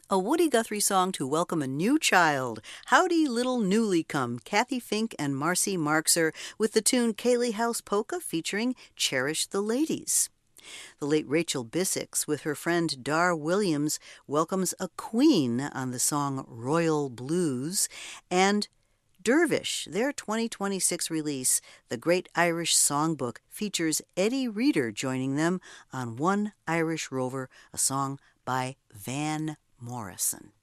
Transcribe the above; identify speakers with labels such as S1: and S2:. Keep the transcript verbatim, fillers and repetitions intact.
S1: A Woody Guthrie song to welcome a new child. Howdy Little Newly Come, Kathy Fink and Marcy Marxer with the tune Kaylee House Polka featuring Cherish the Ladies. The late Rachel Bissix with her friend Dar Williams welcomes a queen on the song Royal Blues, and Dervish, their twenty twenty-six release, The Great Irish Songbook, features Eddie Reader joining them on One Irish Rover, a song by Van Morrison.